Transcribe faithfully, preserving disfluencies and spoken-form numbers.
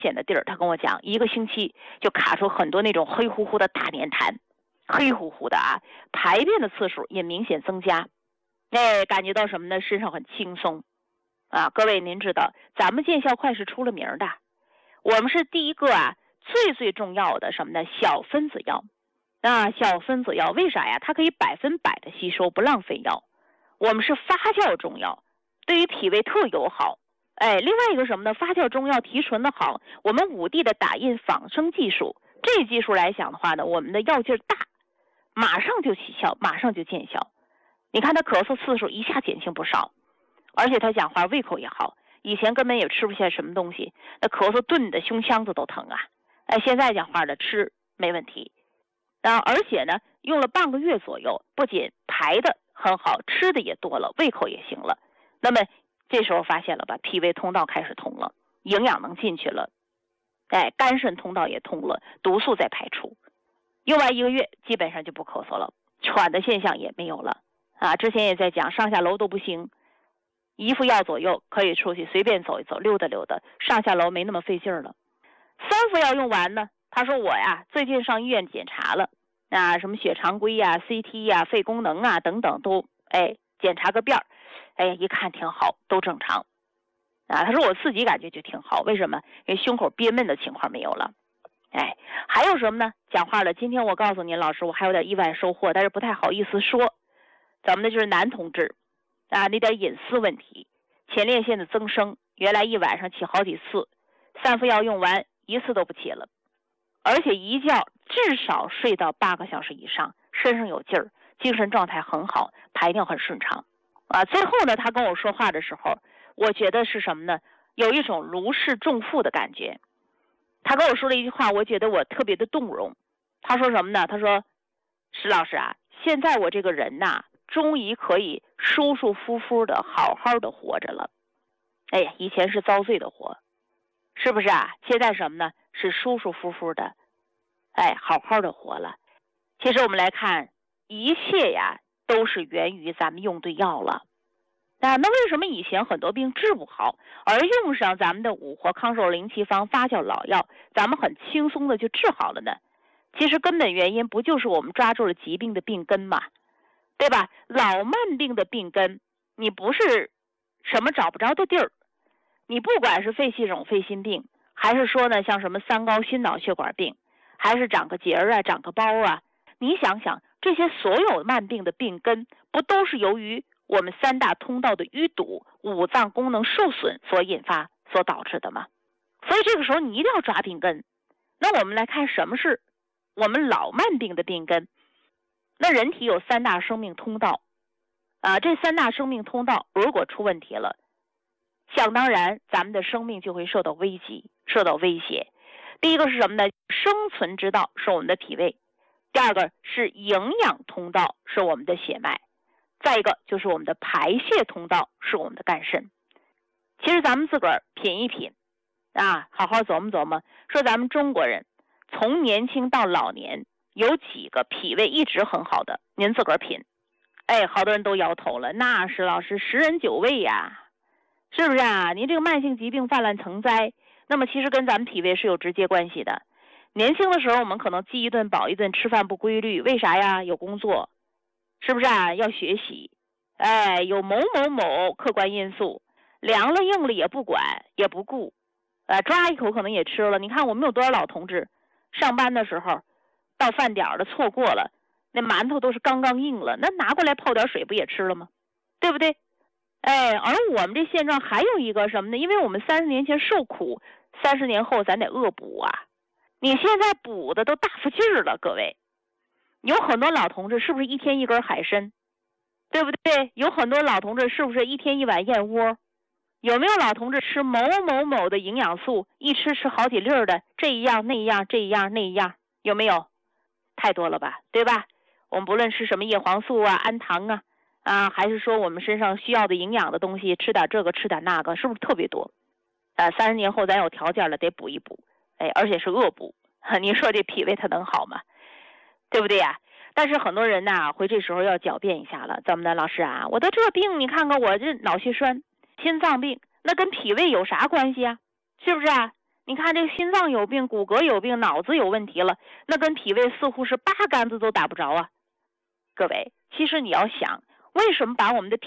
显的地儿，他跟我讲，一个星期就卡出很多那种黑乎乎的大粘痰，黑乎乎的啊，排便的次数也明显增加，哎，感觉到什么呢？身上很轻松啊。各位您知道，咱们见效快是出了名的，我们是第一个啊，最最重要的什么呢？小分子药啊，小分子药为啥呀？它可以百分百的吸收，不浪费药。我们是发酵中药，对于脾胃特友好。哎，另外一个什么呢？发酵中药提纯的好，我们五 D 的打印仿生技术，这技术来讲的话呢，我们的药劲大，马上就起效，马上就见效。你看他咳嗽次数一下减轻不少，而且他讲话胃口也好，以前根本也吃不下什么东西，那咳嗽顿的胸腔子都疼啊。哎，现在讲话的吃没问题，啊，而且呢，用了半个月左右，不仅排的很好，吃的也多了，胃口也行了。那么这时候发现了吧，脾胃通道开始通了，营养能进去了，哎，肝肾通道也通了，毒素在排出。用完一个月，基本上就不咳嗽了，喘的现象也没有了啊。之前也在讲，上下楼都不行，一副药左右可以出去随便走一走，溜达溜达，上下楼没那么费劲了。三副药用完呢，他说我呀，最近上医院检查了，啊，什么血常规呀、C T 呀、肺功能啊等等都，哎，检查个遍儿。哎呀，一看挺好，都正常啊。他说我自己感觉就挺好，为什么？因为胸口憋闷的情况没有了。哎，还有什么呢？讲话了，今天我告诉您，老师，我还有点意外收获，但是不太好意思说。咱们的就是男同志啊，那点隐私问题，前列腺的增生，原来一晚上起好几次，三副药用完一次都不起了，而且一觉至少睡到八个小时以上，身上有劲儿，精神状态很好，排尿很顺畅。啊，最后呢，他跟我说话的时候，我觉得是什么呢？有一种如释重负的感觉。他跟我说了一句话，我觉得我特别的动容。他说什么呢？他说：“石老师啊，现在我这个人呐，终于可以舒舒服服的、好好的活着了。哎呀，以前是遭罪的活，是不是啊？现在什么呢？是舒舒服服的，哎，好好的活了。其实我们来看，一切呀。”都是源于咱们用对药了啊。那为什么以前很多病治不好，而用上咱们的五活康寿灵气方发酵老药，咱们很轻松的就治好了呢？其实根本原因不就是我们抓住了疾病的病根嘛，对吧？老慢病的病根，你不是什么找不着的地儿，你不管是肺气肿、肺心病，还是说呢像什么三高、心脑血管病，还是长个结儿啊、长个包啊，你想想。这些所有慢病的病根，不都是由于我们三大通道的淤堵、五脏功能受损所引发、所导致的吗？所以这个时候你一定要抓病根。那我们来看什么是我们老慢病的病根。那人体有三大生命通道啊，这三大生命通道如果出问题了，想当然咱们的生命就会受到危机、受到威胁。第一个是什么呢？生存之道是我们的脾胃。第二个是营养通道，是我们的血脉，再一个就是我们的排泄通道，是我们的肝肾。其实咱们自个儿品一品啊，好好琢磨琢磨，说咱们中国人从年轻到老年有几个脾胃一直很好的，您自个儿品。哎，好多人都摇头了，那是老师十人九胃呀，是不是啊？您这个慢性疾病泛滥成灾，那么其实跟咱们脾胃是有直接关系的。年轻的时候我们可能饥一顿饱一顿，吃饭不规律，为啥呀？有工作，是不是啊？要学习，哎，有某某某客观因素，凉了硬了也不管也不顾，呃，抓一口可能也吃了。你看我们有多少老同志上班的时候到饭点了错过了，那馒头都是刚刚硬了，那拿过来泡点水不也吃了吗？对不对？哎，而我们这现状还有一个什么呢？因为我们三十年前受苦，三十年后咱得恶补啊。你现在补的都大发劲儿了，各位，有很多老同志是不是一天一根海参，对不对？有很多老同志是不是一天一碗燕窝？有没有老同志吃某某某的营养素，一吃吃好几粒儿的，这一样那一样这一样那一样，有没有？太多了吧，对吧？我们不论吃什么叶黄素啊、氨糖啊，啊，还是说我们身上需要的营养的东西，吃点这个吃点那个，是不是特别多？呃，三十年后咱有条件了，得补一补。哎，而且是恶补，你说这脾胃它能好吗？对不对呀？但是很多人呐，会这时候要狡辩一下了，怎么的，老师啊，我得这病，你看看我这脑血栓、心脏病，那跟脾胃有啥关系啊？是不是啊？ 你看这个心脏有病，骨骼有病，脑子有问题了，那跟脾胃似乎是八竿子都打不着啊。各位，其实你要想，为什么把我们的